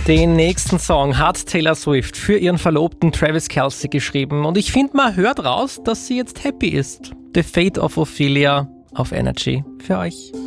Den nächsten Song hat Taylor Swift für ihren Verlobten Travis Kelce geschrieben und ich finde, man hört raus, dass sie jetzt happy ist. The Fate of Ophelia auf Energy für euch.